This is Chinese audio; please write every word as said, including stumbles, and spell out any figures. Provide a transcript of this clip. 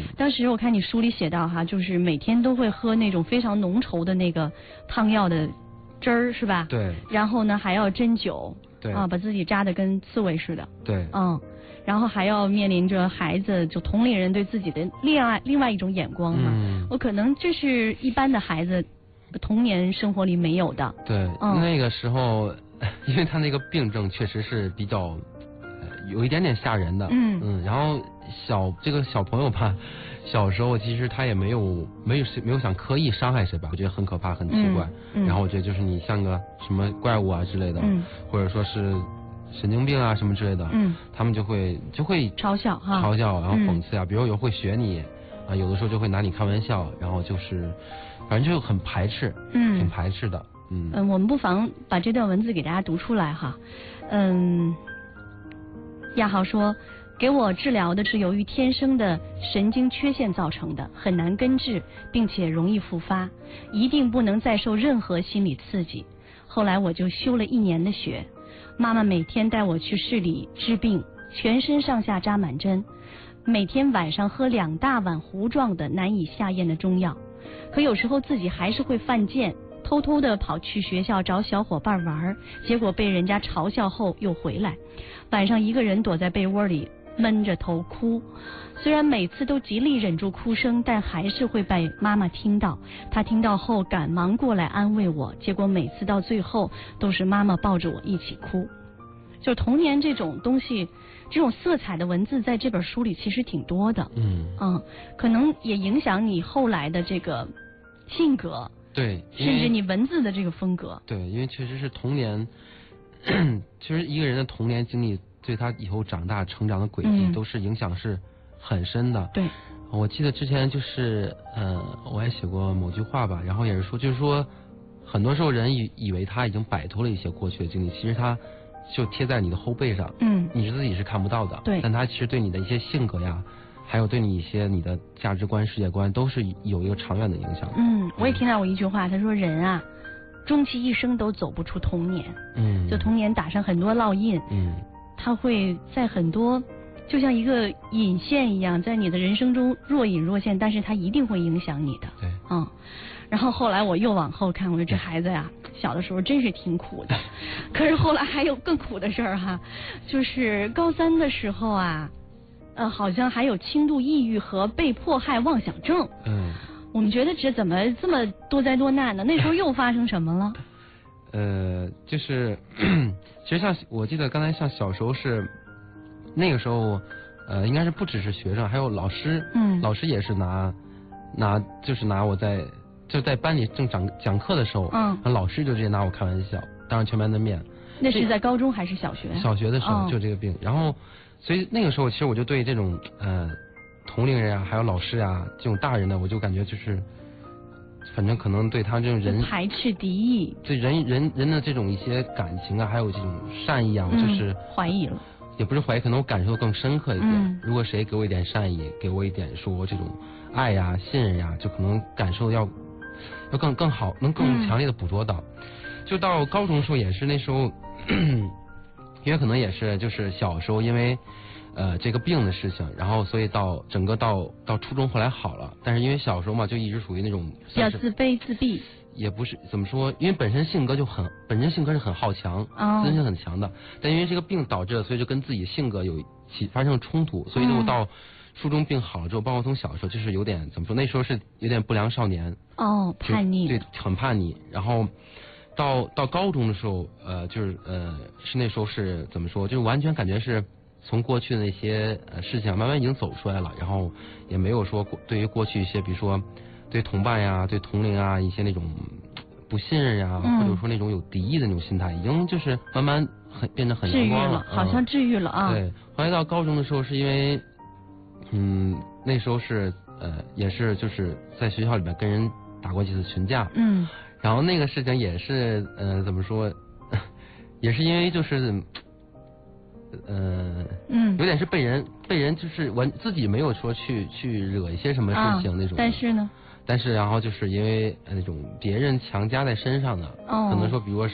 当时我看你书里写到哈，就是每天都会喝那种非常浓稠的那个汤药的汁儿，是吧？ 对。 然后呢，还要针灸。 对。 啊，把自己扎得跟刺猬似的。 对。 嗯。然后还要面临着孩子，就同龄人对自己的另外另外一种眼光嘛。嗯。我可能这是一般的孩子童年生活里没有的。 对。嗯。那个时候，因为他那个病症确实是比较，呃，有一点点吓人的。嗯。嗯。然后小这个小朋友吧，小时候其实他也没有没有没有想刻意伤害谁吧，我觉得很可怕，很奇怪。嗯。然后我觉得就是你像个什么怪物啊之类的，嗯，或者说是神经病啊什么之类的，嗯，他们就会就会嘲笑哈， 嘲笑，然后讽刺啊，嗯、比如有会学你啊，有的时候就会拿你开玩笑，然后就是反正就很排斥，嗯，很排斥的，嗯嗯，我们不妨把这段文字给大家读出来哈，嗯，亚豪说。给我治疗的是由于天生的神经缺陷造成的，很难根治，并且容易复发，一定不能再受任何心理刺激。后来我就休了一年的学，妈妈每天带我去市里治病，全身上下扎满针，每天晚上喝两大碗糊状的难以下咽的中药。可有时候自己还是会犯贱，偷偷的跑去学校找小伙伴玩，结果被人家嘲笑后又回来，晚上一个人躲在被窝里闷着头哭，虽然每次都极力忍住哭声，但还是会被妈妈听到。她听到后赶忙过来安慰我，结果每次到最后都是妈妈抱着我一起哭。就童年这种东西，这种色彩的文字在这本书里其实挺多的。嗯嗯，可能也影响你后来的这个性格。 对， 甚至你文字的这个风格。 对，因为确实是童年，其实一个人的童年经历对他以后长大成长的轨迹、嗯、都是影响是很深的。 对， 我记得之前就是呃我还写过某句话吧，然后也是说就是说很多时候人以以为他已经摆脱了一些过去的经历，其实他就贴在你的后背上，嗯，你自己是看不到的。 对， 但他其实对你的一些性格呀，还有对你一些你的价值观世界观都是有一个长远的影响。 嗯，我也听到过一句话，他说人啊终其一生都走不出童年。嗯，就童年打上很多烙印。嗯，它会在很多就像一个引线一样，在你的人生中若隐若现，但是它一定会影响你的。 对， 嗯。然后后来我又往后看，我说这孩子呀，小的时候真是挺苦的。可是后来还有更苦的事儿哈，就是高三的时候啊，呃，好像还有轻度抑郁和被迫害妄想症。嗯。我们觉得这怎么这么多灾多难呢？那时候又发生什么了？ 呃，就是其实像我记得刚才像小时候是那个时候，呃，应该是不只是学生，还有老师，嗯，老师也是拿拿就是拿我在就在班里正讲讲课的时候，嗯，老师就直接拿我开玩笑，当着全班的面。 那是在高中还是小学？ 小学的时候就这个病，哦、然后所以那个时候其实我就对这种呃同龄人啊，还有老师啊这种大人的，我就感觉就是。反正可能对他这种人排斥敌意， 对人人人的这种一些感情啊，还有这种善意啊，我就是怀疑了， 也不是怀疑，可能我感受更深刻一点。嗯、如果谁给我一点善意，给我一点说这种爱呀、信任呀，就可能感受要要更更好，能更强烈的捕捉到。嗯、就到高中的时候也是那时候，因为可能也是就是小时候因为。呃，这个病的事情，然后所以到整个到到初中后来好了，但是因为小时候嘛，就一直属于那种比较自卑自闭， 也不是怎么说，因为本身性格就很，本身性格是很好强，哦、自尊心很强的，但因为这个病导致了，所以就跟自己性格有起发生冲突，所以就到初中病好了之后，包括从小的时候就是有点怎么说，那时候是有点不良少年， 哦，叛逆， 对，很叛逆，然后到到高中的时候，呃，就是呃，是那时候是怎么说，就完全感觉是。从过去的那些呃事情慢慢已经走出来了，然后也没有说对于过去一些，比如说对同伴呀、对同龄啊一些那种不信任呀，嗯、或者说那种有敌意的那种心态，已经就是慢慢很变得很阳光了， 好像治愈了啊。 对，后来到高中的时候，是因为嗯那时候是呃也是就是在学校里面跟人打过几次群架，嗯，然后那个事情也是呃怎么说，也是因为就是。呃，嗯，有点是被人被人就是完自己没有说去去惹一些什么事情、啊、那种， 但是呢， 但是然后就是因为那种别人强加在身上的，哦，可能说比如说